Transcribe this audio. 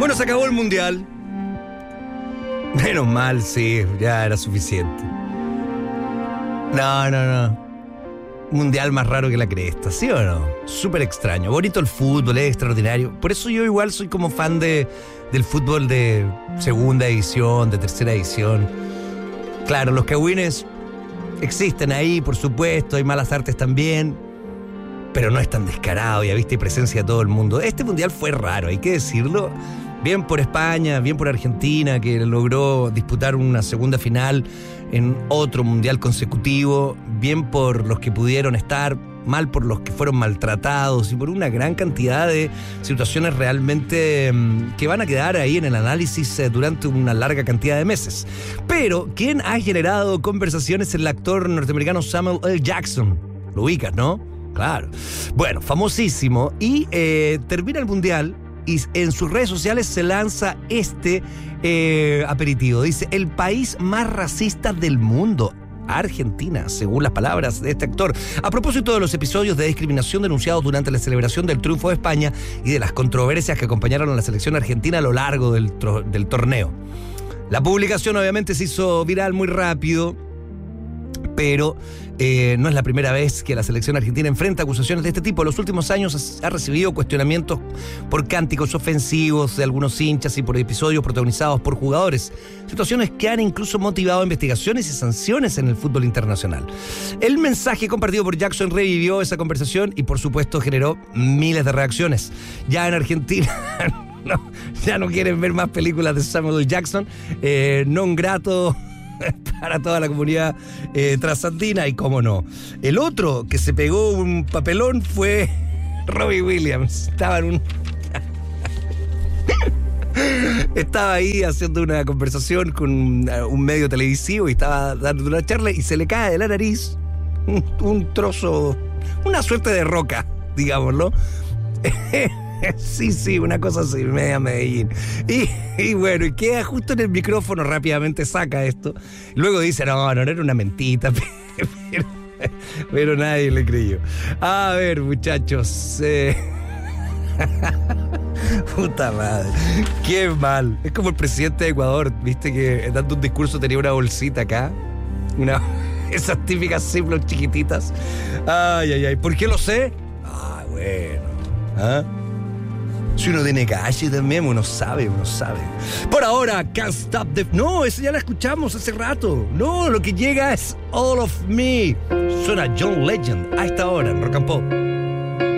Bueno, se acabó el mundial. Menos mal, sí, ya era suficiente. No. Mundial más raro que la cresta, ¿sí o no? Súper extraño. Bonito el fútbol, es extraordinario. Por eso yo igual soy como fan del fútbol de segunda edición, de tercera edición. Claro, los cagüines existen ahí, por supuesto, hay malas artes también, pero no es tan descarado, ya viste, hay presencia de todo el mundo. Este mundial fue raro, hay que decirlo. Bien por España, bien por Argentina, que logró disputar una segunda final en otro mundial consecutivo. Bien por los que pudieron estar, mal por los que fueron maltratados y por una gran cantidad de situaciones realmente que van a quedar ahí en el análisis durante una larga cantidad de meses. Pero, ¿quién ha generado conversaciones? Es el actor norteamericano Samuel L. Jackson. Lo ubicas, ¿no? Claro. Bueno, famosísimo. Y termina el mundial. Y en sus redes sociales se lanza este aperitivo. Dice, el país más racista del mundo, Argentina, según las palabras de este actor. A propósito de los episodios de discriminación denunciados durante la celebración del triunfo de España y de las controversias que acompañaron a la selección argentina a lo largo del torneo. La publicación obviamente se hizo viral muy rápido, pero no es la primera vez que la selección argentina enfrenta acusaciones de este tipo. En los últimos años ha recibido cuestionamientos por cánticos ofensivos de algunos hinchas y por episodios protagonizados por jugadores. Situaciones que han incluso motivado investigaciones y sanciones en el fútbol internacional. El mensaje compartido por Jackson revivió esa conversación y por supuesto generó miles de reacciones. Ya en Argentina... No, ya no quieren ver más películas de Samuel L. Jackson. Non grato para toda la comunidad trasandina, y cómo no. El otro que se pegó un papelón fue Robbie Williams. Estaba ahí haciendo una conversación con un medio televisivo y estaba dando una charla y se le cae de la nariz un trozo, una suerte de roca, digámoslo. Sí, una cosa así, media Medellín. Y bueno, y queda justo en el micrófono, rápidamente saca esto. Luego dice, no era una mentita, pero nadie le creyó. A ver, muchachos. Puta madre, qué mal. Es como el presidente de Ecuador, viste que dando un discurso tenía una bolsita acá. Esas típicas Ziploc chiquititas. Ay. ¿Por qué lo sé? Bueno. Si uno tiene calle también, uno sabe. Por ahora, Can't Stop the... No, esa ya la escuchamos hace rato. No, lo que llega es All of Me. Suena John Legend a esta hora en Rock and Pop.